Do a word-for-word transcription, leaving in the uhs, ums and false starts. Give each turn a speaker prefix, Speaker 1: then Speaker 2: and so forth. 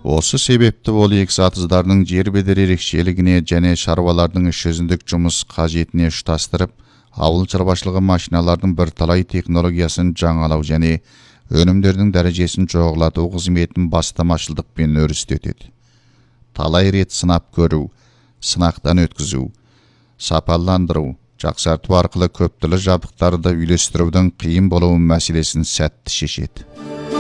Speaker 1: Осы себепті ол экзатыздарның жер бедер ерекшелігіне және шаруалардың іс жүзіндік жұмыс қажетіне ұштастырып, ауыл шаруашылығы машиналардың бірталай технологиясын жаңалау және өнімдердің дәрежесін жоғарылату қызметін бастамашылдықпен өрістетеді. Талай рет сынап көру, сынақтан өткізу, сапаландыру, жақсарту арқылы көптілі жабдықтарды үйлестірудің қиын болуы мәселесін сәтті шешеді.